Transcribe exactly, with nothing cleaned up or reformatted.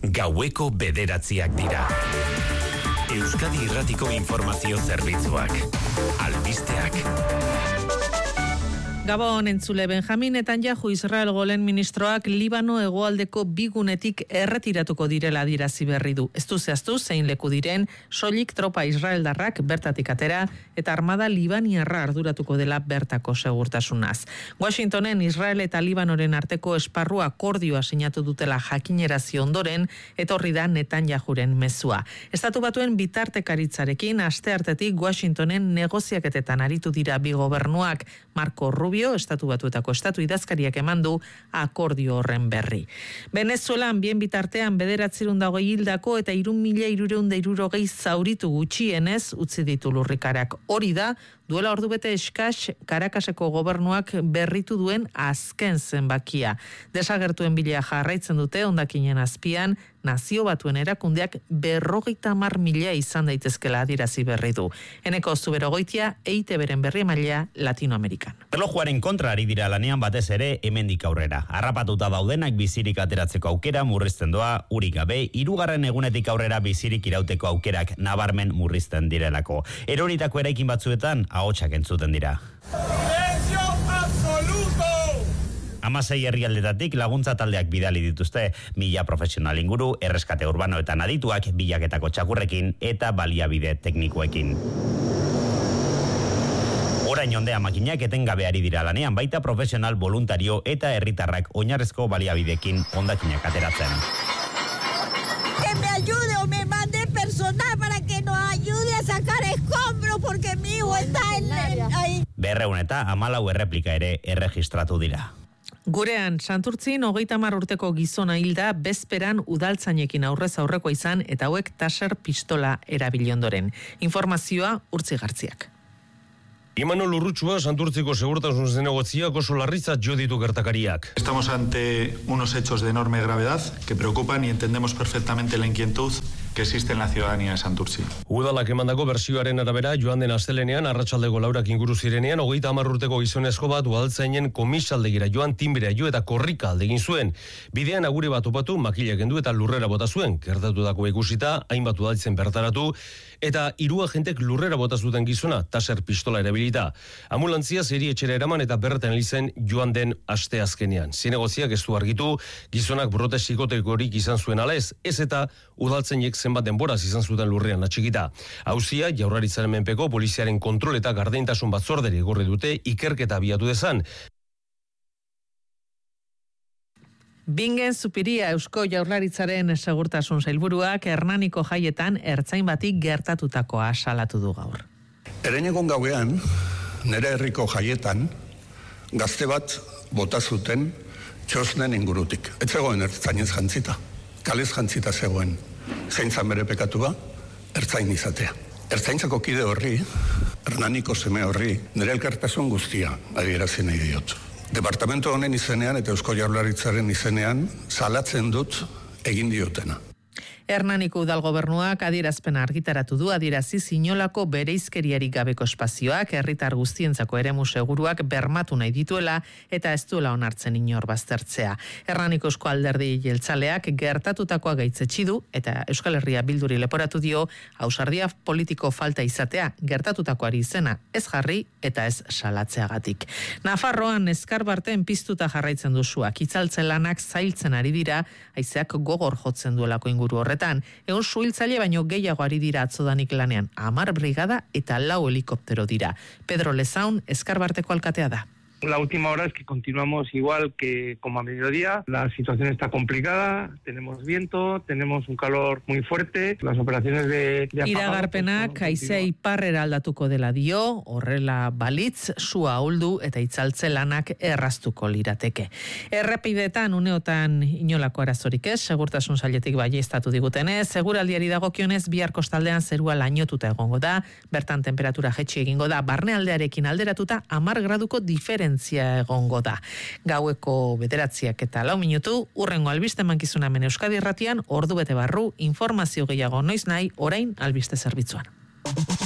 Gaueko bederatziak dira. Euskadi Irratiko Informazio Zerbitzuak. Albisteak. Gabon entzule, Benjamin Netanyahu Israel golen ministroak Libano hegoaldeko bigunetik erretiratuko direla adierazi berri du. Ez du zehaztu zein leku diren, soilik tropa israeldarrak bertatik atera eta armada libaniarra arduratuko dela bertako segurtasunaz. Washingtonen Israel eta Libanoren arteko esparru akordioa sinatu dutela jakinerazi ondoren, etorri da Netanyahuren mezua. Estatu Batuen bitartekaritzarekin asteartetik Washingtonen negoziaketetan aritu dira bi gobernuak. Marco Rubio Estatu Batuetako estatu idazkariak emandu akordio horren berri. Venezuelan bien bitartean bederatzerun dago hildako eta irun mila hirurehun eta hirurogei zauritu gutxienez utzi ditu lurrikarak. Hori da, duela ordubete eskas Caracaseko gobernuak berritu duen azken zenbakia. Desagertuen bila jarraitzen dute hondakinen azpian, Nazio Batuen erakundeak berrogeita hamar mila izan daitezkela adierazi berri du. Eneko Zuberogoitia, E I Te Beren berri emailea Latinoamerikan. Erlojuaren kontra ari dira lanean batez ere hemendik aurrera. Harrapatuta daudenak bizirik ateratzeko aukera murrizten doa, urik gabe, hirugarren egunetik aurrera bizirik irauteko aukerak nabarmen murrizten direlako. Eroritako eraikin batzuetan ahotsak entzuten dira. Silencio absoluto! Hamasei herrialdetatik laguntza taldeak bidali dituzte, mila profesional inguru, erreskate urbanoetan adituak, bilaketako txakurrekin eta baliabide teknikoekin. Orain ondea makinak etengabe ari dira lanean, baita profesional, voluntario eta herritarrak oinarrezko baliabidekin hondakinak ateratzen. Que me ayude o me mande personal para que nos ayude a sacar escombros porque mi hijo está en ahí. Berreun eta hamalau erreplika ere erregistratu dira. Gurean, Santurtzin hogeita hamar urteko gizona hilda bezperan udaltzainekin aurrez aurrekoa izan eta hauek taser pistola erabili ondoren. Informazioa Urtzi Gartziak. Imanol Urrutsua Santurtziko segurtasun zinegotziak oso larritzat jo ditu gertakariak. Estamos ante unos hechos de enorme gravedad que preocupan y entendemos perfectamente la inquietud que existe en la ciudadanía de Santurtzi. Udalak emandako bersioaren arabera joan den astelenean arratsaldeko laurak inguru zirenean hogeita hamar urteko gizonezko bat udaltzainen komisaldegira joan tinbrea jo eta korrika alde egin zuen. Bidean agure bat topatu makila kendu eta lurrera bota zuen. Gertatutako ikusita hainbat udaltzen bertaratu eta hiru agentek lurrera bota zuten gizona taser pistola erabilita. Ambulantzia zeri etxera eraman eta bertan hilizen joan den aste azkenean. Zinegoziak ez du argitu gizonak brote psikotekorik izan zuen ala ez, ez eta udaltzainek zenbat denboraz izan zuten lurrean atxikita. Hauzia Jaurlaritzaren menpeko poliziaren kontrol eta gardentasun batzorderi egorri dute ikerketa abiatu dezan. Bingen Zupiria Eusko Jaurlaritzaren segurtasun sailburuak Hernaniko jaietan ertzain bati gertatutakoa salatu du gaur. Erenegon gauean, nere herriko jaietan, gazte bat bota zuten txosnen ingurutik. Ez zegoen ertzainez jantzita, kalez jantzita zegoen. Zeintzan bere pekatua, ertzain izatea. Ertzaintzako kide horri, Hernaniko seme horri, nire elkartasun guztia adierazi nahi diot. Departamento honen izenean eta Eusko Jaurlaritzaren izenean salatzen dut egin diotena. Hernaniko udal gobernuak adierazpena argitaratu du adierazi inolako bereizkeriarik gabeko espazioak herritar guztientzako eremu seguruak bermatu nahi dituela eta ez duela onartzen inor baztertzea. Hernaniko Eusko Alderdi Jeltzaleak gertatutakoa gaitzetsi du eta Euskal Herria Bilduri leporatu dio ausardia politiko falta izatea gertatutakoari izena ez jarri eta ez salatzeagatik. Nafarroan eskarbarten piztuta jarraitzen duzuak itzaltzen lanak zailtzen ari dira haizeak gogor jotzen duelako inguru horretan. Egun suhiltzaile baino gehiago ari dira atzodanik lanean, hamar brigada eta lau helikoptero dira. Pedro Lezaun, Eskarbarteko alkatea da. La última hora es que continuamos igual que como a mediodía. La situación está complicada, tenemos viento, tenemos un calor muy fuerte. Las operaciones de... de Iragarpenak pues, haizea iparrera aldatuko dela dio, horrela balitz, sua ahuldu eta itzaltze lanak erraztuko lirateke. Errepidetan uneotan inolako arazorik ez, segurtasun sailetik baieztatu digutenez, seguraldiari dagokionez bihar kostaldean zerua lainotuta egongo da, bertan temperatura jetxi egingo da, barnealdearekin alderatuta hamar graduko diferentzia egongo da. Gaueko bederatziak eta lau minutu, urrengo albiste mankizuna hemen Euskadi Irratian, ordu bete barru, informazio gehiago noiz nahi, orain albiste zerbitzuan.